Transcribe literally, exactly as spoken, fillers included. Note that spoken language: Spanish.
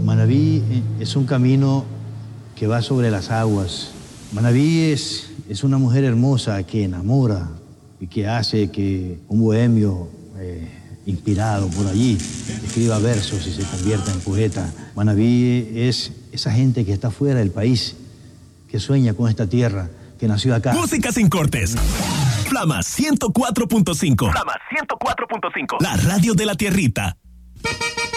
Manabí es un camino que va sobre las aguas. Manabí es, es una mujer hermosa que enamora y que hace que un bohemio eh, inspirado por allí escriba versos y se convierta en poeta. Manabí es esa gente que está fuera del país, que sueña con esta tierra, que nació acá. Música sin cortes. Flama ciento cuatro punto cinco. Flama ciento cuatro punto cinco. La radio de la tierrita.